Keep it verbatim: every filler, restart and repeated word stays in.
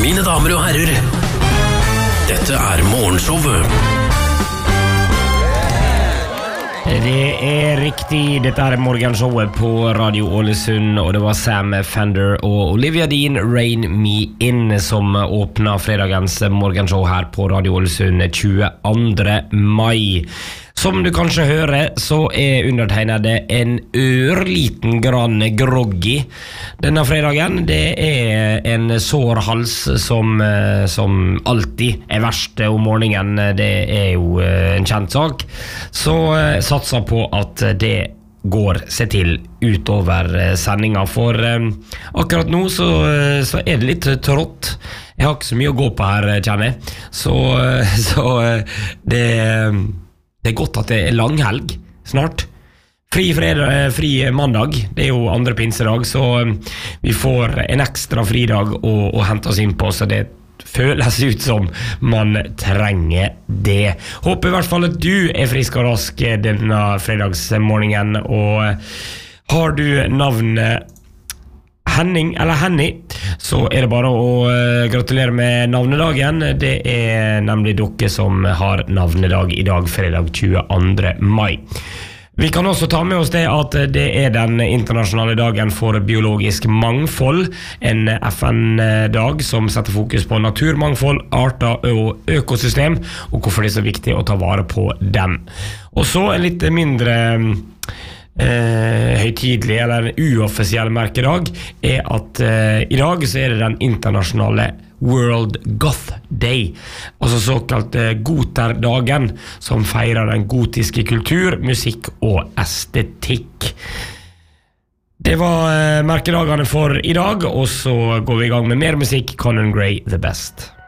Mine damer og herrer, dette er morgenshowet. Det er riktig, dette er morgenshowet på Radio Ålesund, og det var Sam Fender og Olivia Dean, Rain Me In, som åpnet fredagens morgenshow her på Radio Ålesund tjueandre mai. Som du kanskje hører, så er undertegnede en ørliten grann groggy denne fredagen. Det er en sår hals som, som alltid er verst om morgenen. Det er jo en kjent sak. Så satser på at det går seg til utover sendinga, for akkurat nå så, så er det litt trått. Jeg har ikke så mye å gå på her, kjenner jeg. Så, så det... Det er godt at det er langhelg snart. Fri fredag, fri mandag, det er jo andre pinsedag, så vi får en ekstra fridag å, å hente oss inn på, så det føles ut som man trenger det. Håper i hvert fall at du er frisk og rask denne fredagsmorgenen, og har du navnet Henning eller Henny, så er det bare å uh, gratulere med navnedagen. Det er nemlig dere som har navnedag i dag, fredag tjueandre mai. Vi kan også ta med oss det at det er den internasjonale dagen for biologisk mangfold, en F N-dag som setter fokus på naturmangfold, arter og økosystem, og hvorfor det er så viktig å ta vare på dem. Og så en litt mindre... Eh, høytidelig eller uoffisiell merkedag er at eh, i dag så er det den internasjonale World Goth Day, altså såkalt eh, Goterdagen, som feirer den gotiske kultur, musikk og estetikk. Det var eh, merkedagene for i dag, og så går vi i gang med mer musikk. Conan Gray, The Best.